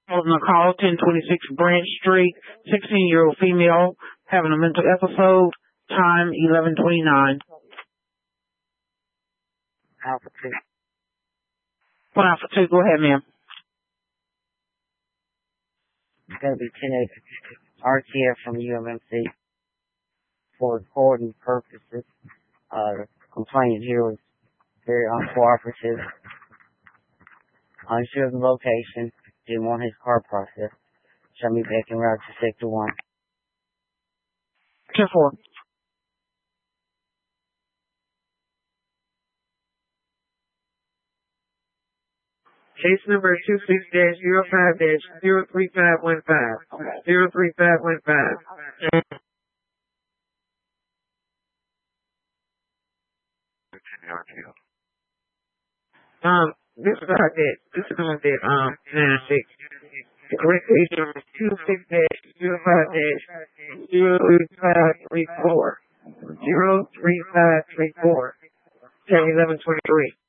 On the call, 1026 Branch Street, 16-year-old female having a mental episode, time 11:29. Alpha 2. 1 Alpha 2, go ahead, ma'am. It's going to be 10 RTF from UMMC for recording purposes. The complainant here was very uncooperative, unsure of the location, didn't want his car processed. Showed me back en route to Sector 1. 10-4. Case number 26-05-03515. 03515. This is about that. This is on that 96. The correct case number is 26-05-03534. 03534. 1123.